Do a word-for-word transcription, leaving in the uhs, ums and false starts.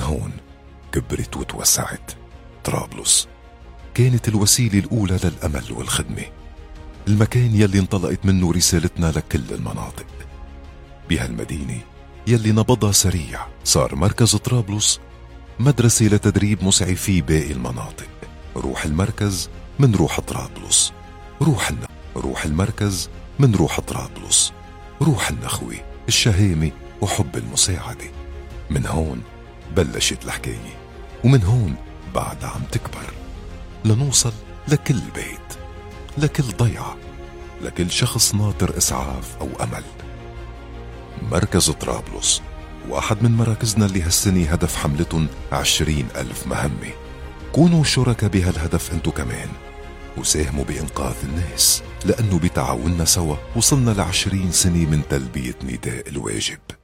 هون كبرت وتوسعت. طرابلس كانت الوسيلة الأولى للأمل والخدمة، المكان يلي انطلقت منه رسالتنا لكل المناطق. بهالمدينة يلي نبضها سريع صار مركز طرابلس مدرسة لتدريب مسعفي باقي المناطق. روح المركز من روح طرابلس، روح الن... روح المركز من روح طرابلس، روح النخوة، الشهامة وحب المساعدة. من هون بلشت الحكاية، ومن هون بعد عم تكبر لنوصل لكل بيت، لكل ضيعة، لكل شخص ناطر إسعاف أو أمل. مركز طرابلس واحد من مراكزنا اللي هالسنة هدف حملتهم عشرين ألف مهمة. كونوا شركاء بهالهدف انتو كمان، وساهموا بإنقاذ الناس، لأنه بتعاوننا سوا وصلنا لعشرين سنة من تلبية نداء الواجب.